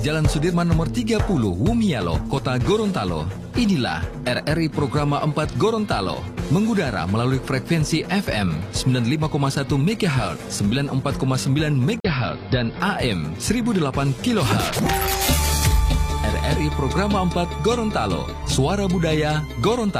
Jalan Sudirman nomor 30, Wumialo, Kota Gorontalo. Inilah RRI Programa 4 Gorontalo, mengudara melalui frekuensi FM 95,1 MHz, 94,9 MHz, dan AM 1008 kHz. RRI Programa 4 Gorontalo, Suara Budaya Gorontalo.